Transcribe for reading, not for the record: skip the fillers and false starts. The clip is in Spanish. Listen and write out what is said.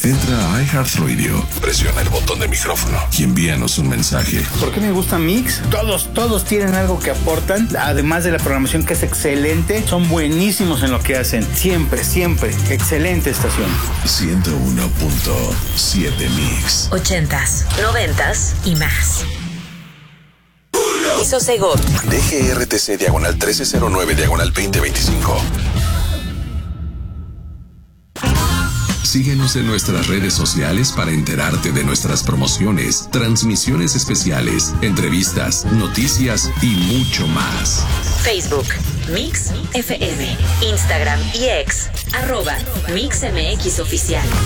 Entra a iHeartRadio, presiona el botón de micrófono y envíanos un mensaje. ¿Por qué me gusta Mix? Todos tienen algo que aportan, además de la programación que es excelente, son buenísimos en lo que hacen. Siempre, excelente estación. 101.7 Mix. 80s, 90s y más. Piso Segov. DGRTC diagonal 1309 diagonal 2025. Síguenos en nuestras redes sociales para enterarte de nuestras promociones, transmisiones especiales, entrevistas, noticias y mucho más. Facebook, Mix FM. Instagram y X, @MixMX Oficial.